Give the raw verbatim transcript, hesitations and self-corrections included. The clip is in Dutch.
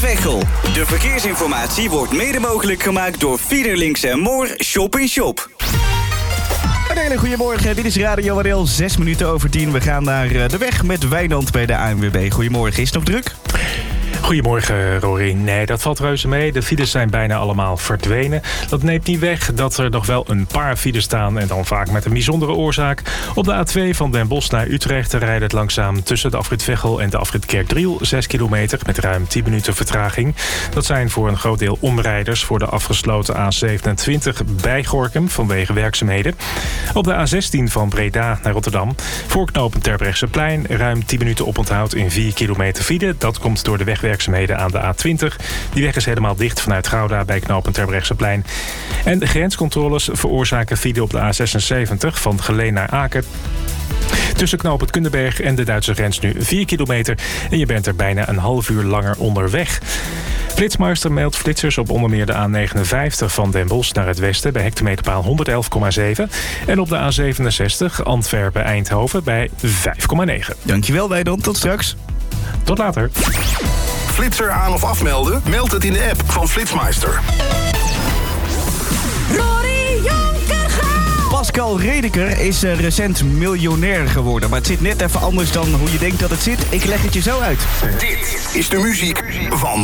Veghel. De verkeersinformatie wordt mede mogelijk gemaakt door Fiederlinks en Moor Shop in Shop. Een hele goede morgen, dit is Radio Wadeel, zes minuten over tien. We gaan naar de weg met Wijnand bij de A N W B. Goedemorgen, is het nog druk? Goedemorgen, Rory. Nee, dat valt reuze mee. De files zijn bijna allemaal verdwenen. Dat neemt niet weg dat er nog wel een paar files staan en dan vaak met een bijzondere oorzaak. Op de A twee van Den Bosch naar Utrecht rijdt het langzaam tussen de afrit Veghel en de afrit Kerkdriel. zes kilometer met ruim tien minuten vertraging. Dat zijn voor een groot deel omrijders voor de afgesloten A zevenentwintig bij Gorinchem vanwege werkzaamheden. Op de A zestien van Breda naar Rotterdam voor knooppunt Terbrechtseplein ruim tien minuten oponthoud in vier kilometer file. Dat komt door de wegwerkzaamheden aan de A twintig. Die weg is helemaal dicht vanuit Gouda bij knooppunt Terbrechtseplein. En de grenscontroles veroorzaken file op de A zesenzeventig van Geleen naar Aken. Tussen knooppunt Kundenberg en de Duitse grens nu vier kilometer. En je bent er bijna een half uur langer onderweg. Flitsmeister meldt flitsers op onder meer de A negenenvijftig van Den Bosch naar het westen bij hectometerpaal honderdelf komma zeven. En op de A zevenenzestig Antwerpen-Eindhoven bij vijf komma negen. Dankjewel Wijnand, tot straks. Tot later. Flitser aan of afmelden? Meld het in de app van Flitsmeister. Rory Jonkergaal! Pascal Redeker is uh, recent miljonair geworden. Maar het zit net even anders dan hoe je denkt dat het zit. Ik leg het je zo uit. Dit is de muziek van